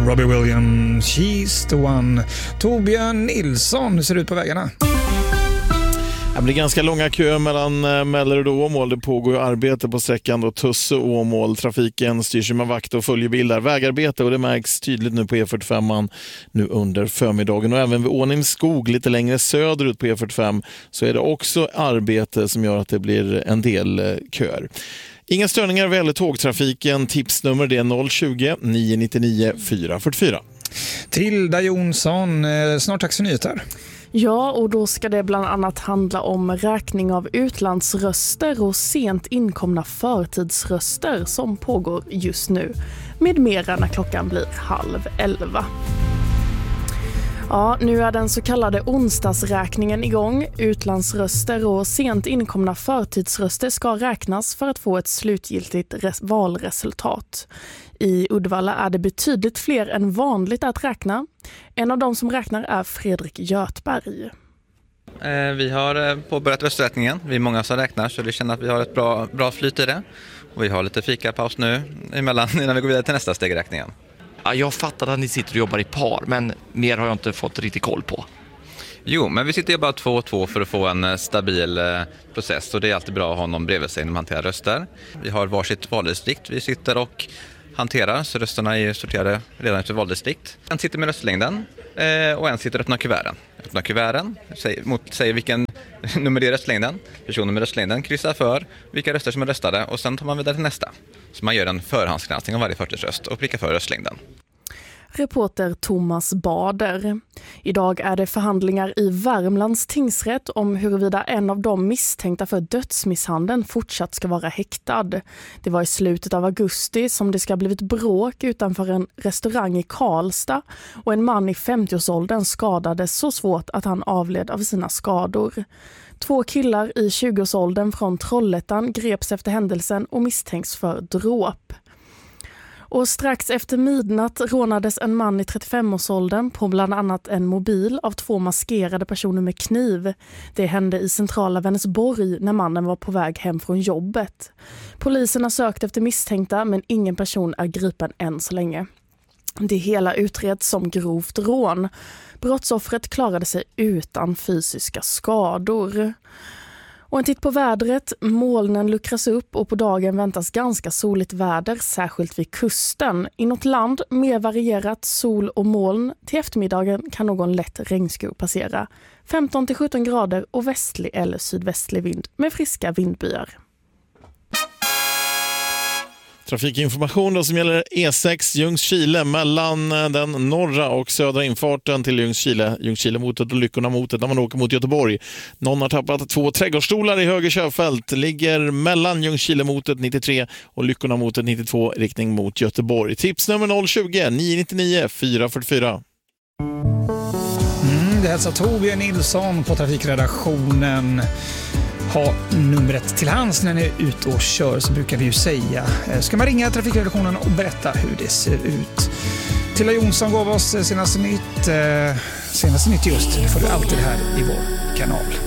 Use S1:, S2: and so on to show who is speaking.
S1: Robbie Williams, She's the one. Torbjörn Nilsson, hur ser det ut på vägarna?
S2: Det blir ganska långa köer mellan Mellerud och Åmål. Det pågår ju arbete på sträckan då Tusse-Åmål. Trafiken styrs med vakt och följebilar. Vägarbete, och det märks tydligt nu på E45 nu under förmiddagen. Och även vid Ånimskog lite längre söderut på E45 så är det också arbete som gör att det blir en del köer. Inga störningar vad gäller tågtrafiken. Tipsnummer det är 020-999 444.
S1: Tilda Jonsson, snart dags för nyheter.
S3: Ja, och då ska det bland annat handla om räkning av utlandsröster och sent inkomna förtidsröster som pågår just nu. Med mera när klockan blir 10:30. Ja, nu är den så kallade onsdagsräkningen igång. Utlandsröster och sent inkomna förtidsröster ska räknas för att få ett slutgiltigt valresultat. I Uddevalla är det betydligt fler än vanligt att räkna. En av dem som räknar är Fredrik Götberg.
S4: Vi har påbörjat rösträkningen. Vi är många som räknar, så vi känner att vi har ett bra flyt i det. Och vi har lite fikapaus nu emellan innan vi går vidare till nästa steg i räkningen.
S5: Ja, jag fattar att ni sitter och jobbar i par, men mer har jag inte fått riktigt koll på.
S4: Jo, men vi sitter ju bara 2 och 2 för att få en stabil process. Och det är alltid bra att ha någon bredvid sig när man hanterar röster. Vi har varsitt valdistrikt. Vi sitter och hanterar, så rösterna är sorterade redan efter valdistrikt. En sitter med röstlängden och en sitter och öppnar kuverten. Öppnar kuverten, säger vilken nummer det är röstlängden. Personen med röstlängden kryssar för vilka röster som är röstade och sen tar man vidare till nästa. Så man gör en förhandsgranskning av varje förtidsröst och prickar för röstlängden.
S3: Reporter Thomas Bader. Idag är det förhandlingar i Värmlands tingsrätt om huruvida en av de misstänkta för dödsmisshandeln fortsatt ska vara häktad. Det var i slutet av augusti som det ska ha blivit bråk utanför en restaurang i Karlstad och en man i 50-årsåldern skadades så svårt att han avled av sina skador. 2 killar i 20-årsåldern från Trollhättan greps efter händelsen och misstänks för dråp. Och strax efter midnatt rånades en man i 35-årsåldern på bland annat en mobil av 2 maskerade personer med kniv. Det hände i centrala Vänersborg när mannen var på väg hem från jobbet. Polisen har sökt efter misstänkta men ingen person är gripen än så länge. Det hela utreds som grovt rån. Brottsoffret klarade sig utan fysiska skador. Och en titt på vädret. Molnen luckras upp och på dagen väntas ganska soligt väder, särskilt vid kusten. Inåt land mer varierat sol och moln. Till eftermiddagen kan någon lätt regnskur passera. 15-17 grader och västlig eller sydvästlig vind med friska vindbyar.
S2: Trafikinformation då som gäller E6 Ljungskile mellan den norra och södra infarten till Ljungskile-motet och Lyckorna-motet när man åker mot Göteborg. Någon har tappat 2 trädgårdsstolar i höger körfält. Ligger mellan Ljungskile-motet 93 och Lyckorna-motet 92 riktning mot Göteborg. Tipsnummer 020-999 444.
S1: Det hälsar Torbjörn Nilsson på trafikredaktionen. Ha numret till hands när ni är ute och kör, så brukar vi ju säga. Ska man ringa trafikredaktionen och berätta hur det ser ut. Tilda Jonsson gav oss senaste nytt just. Det får du alltid här i vår kanal.